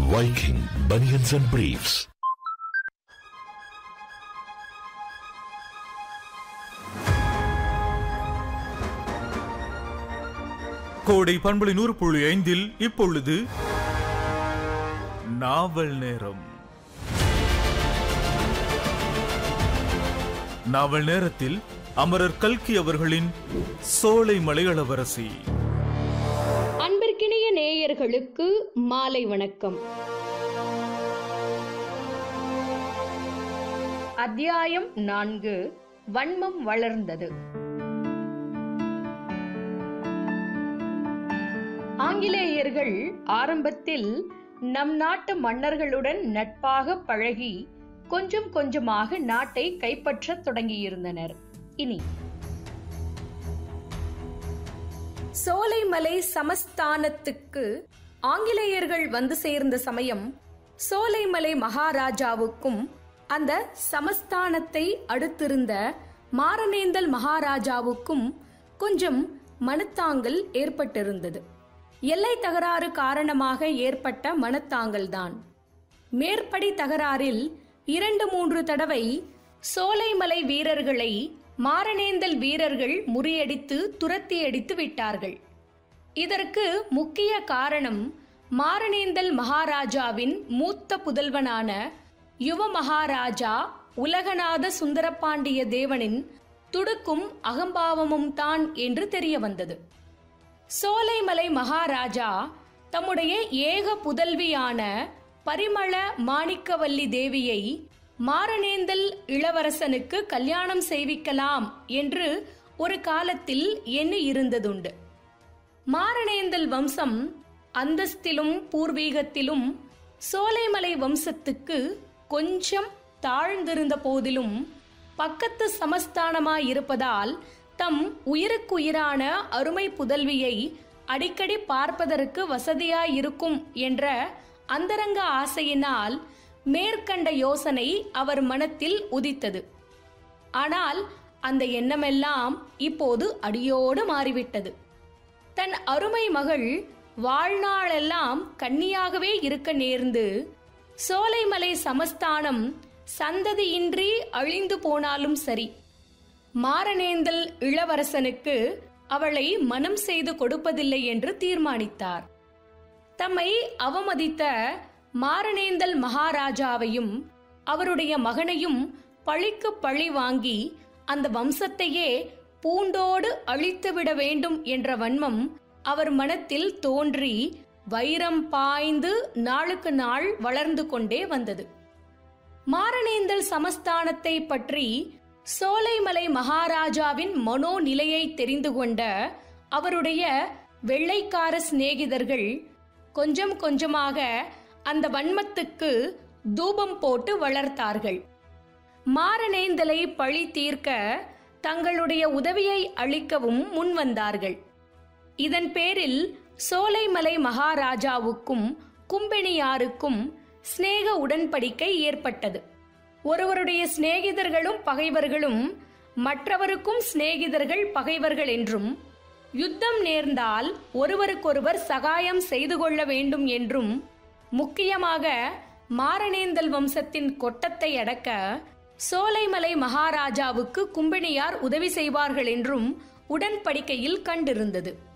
Viking Bunions and Briefs. கோடை பண்பலை 100.5 இப்பொழுது நாவல் நேரம். நாவல் நேரத்தில் அமரர் கல்கி அவர்களின் சோலைமலை இளவரசி. அன்பிற்கினிய நேயர்களுக்கு மாலை வணக்கம். அத்தியாயம் 4. வன்மம் வளர்ந்தது. ஆங்கிலேயர்கள் ஆரம்பத்தில் நம் நாட்டு மன்னர்களுடன் நட்பாக பழகி கொஞ்சம் கொஞ்சமாக நாட்டை கைப்பற்ற தொடங்கியிருந்தனர். இனி சோலைமலை சமஸ்தானத்துக்கு ஆங்கிலேயர்கள் வந்து சேர்ந்த சமயம் சோலைமலை மகாராஜாவுக்கும் அந்த சமஸ்தானத்தை அடுத்திருந்த மாரணேந்தல் மகாராஜாவுக்கும் கொஞ்சம் மனத்தாங்கல் ஏற்பட்டிருந்தது. எல்லை தகராறு காரணமாக ஏற்பட்ட மனத்தாங்கல்தான். மேற்படி தகராறில் 2-3 தடவை சோலைமலை வீரர்களை மாரணேந்தல் வீரர்கள் முறியடித்து துரத்தி அடித்து விட்டார்கள். இதற்கு முக்கிய காரணம் மாரணேந்தல் மகாராஜாவின் மூத்த புதல்வனான யுவ மகாராஜா உலகநாத சுந்தரபாண்டிய தேவனின் துடுக்கும் அகம்பாவமும் தான் என்று தெரிய வந்தது. சோலைமலை மகாராஜா தம்முடைய ஏக புதல்வியான பரிமள மாணிக்கவல்லி தேவியை மாரணேந்தல் இளவரசனுக்கு கல்யாணம் செய்விக்கலாம் என்று ஒரு காலத்தில் எண்ணி இருந்ததுண்டு. மாரணேந்தல் வம்சம் அந்தஸ்திலும் பூர்வீகத்திலும் சோலைமலை வம்சத்துக்கு கொஞ்சம் தாழ்ந்திருந்த போதிலும் பக்கத்து சமஸ்தானமாயிருப்பதால் தம் உயிருக்குயிரான அருமை புதல்வியை அடிக்கடி பார்ப்பதற்கு வசதியாயிருக்கும் என்ற அந்தரங்க ஆசையினால் மேற்கண்ட யோசனை அவர் மனத்தில் உதித்தது. ஆனால் அந்த எண்ணமெல்லாம் இப்போது அடியோடு மாறிவிட்டது. தன் அருமை மகள் வாழ்நாளெல்லாம் கன்னியாகவே இருக்க நேர்ந்து சோலைமலை சமஸ்தானம் சந்ததியின்றி அழிந்து போனாலும் சரி, மாரணேந்தல் இளவரசனுக்கு அவளை மனம் செய்து கொடுப்பதில்லை என்று தீர்மானித்தார். தம்மை அவமதித்த மாரணேந்தல் மகாராஜாவையும் அவருடைய மகனையும் பழிக்கு பழி வாங்கி அந்த வம்சத்தையே பூண்டோடு அழித்துவிட வேண்டும் என்ற வன்மம் அவர் மனத்தில் தோன்றி வைரம் பாய்ந்து நாளுக்கு நாள் வளர்ந்து கொண்டே வந்தது. மாரணேந்தல் சமஸ்தானத்தை பற்றி சோலைமலை மகாராஜாவின் மனோநிலையை தெரிந்து கொண்ட அவருடைய வெள்ளைக்கார சிநேகிதர்கள் கொஞ்சம் கொஞ்சமாக அந்த வன்மத்துக்கு தூபம் போட்டு வளர்த்தார்கள். மாரணேந்தலை பழி தீர்க்க தங்களுடைய உதவியை அளிக்கவும் முன்வந்தார்கள். இதன் பேரில் சோலைமலை மகாராஜாவுக்கும் கும்பெனியாருக்கும் சிநேக உடன்படிக்கை ஏற்பட்டது. ஒருவருடைய சிநேகிதர்களும் பகைவர்களும் மற்றவருக்கும் சிநேகிதர்கள் பகைவர்கள் என்றும், யுத்தம் நேர்ந்தால் ஒருவருக்கொருவர் சகாயம் செய்து கொள்ள வேண்டும் என்றும், முக்கியமாக மாரணேந்தல் வம்சத்தின் கொட்டத்தை அடக்க சோலைமலை மகாராஜாவுக்கு கும்பெனியார் உதவி செய்வார்கள் என்றும் உடன்படிக்கையில் கண்டிருந்தது.